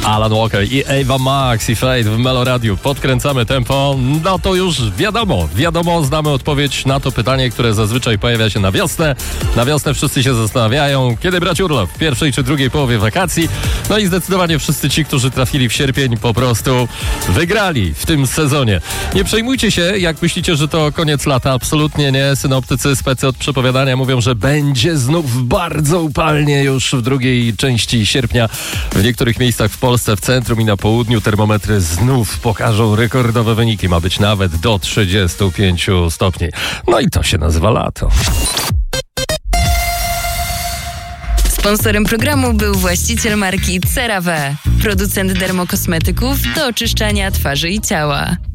Alan Walker i Ava Max i Fade w Meloradiu. Podkręcamy tempo. No to już wiadomo, znamy odpowiedź na to pytanie, które zazwyczaj pojawia się na wiosnę. Na wiosnę wszyscy się zastanawiają, kiedy brać urlop, w pierwszej czy drugiej połowie wakacji. No i zdecydowanie wszyscy ci, którzy trafili w sierpień, po prostu wygrali w tym sezonie. Nie przejmujcie się, jak myślicie, że to koniec lata. Absolutnie nie. Synoptycy, specy od przepowiadania mówią, że będzie znów bardzo upalnie już w drugiej części sierpnia. W niektórych miejscach w Polsce, w centrum i na południu termometry znów pokażą rekordowe wyniki. Ma być nawet do 35 stopni. No i to się nazywa lato. Sponsorem programu był właściciel marki CeraVe, producent dermokosmetyków do oczyszczania twarzy i ciała.